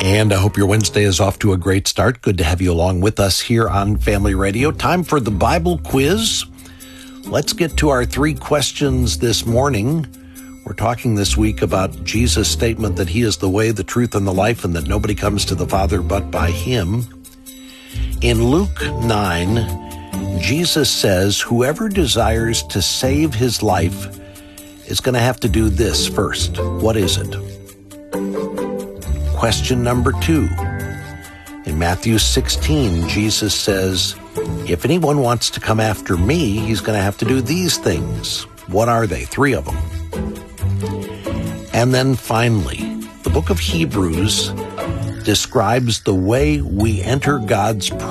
And I hope your Wednesday is off to a great start. Good to have you along with us here on Family Radio. Time for the Bible quiz. Let's get to our 3 questions this morning. We're talking this week about Jesus' statement that he is the way, the truth, and the life, and that nobody comes to the Father but by him. In Luke 9, Jesus says, whoever desires to save his life is going to have to do this first. What is it? Question number 2. In Matthew 16, Jesus says, if anyone wants to come after me, he's going to have to do these things. What are they? 3 of them. And then finally, the book of Hebrews describes the way we enter God's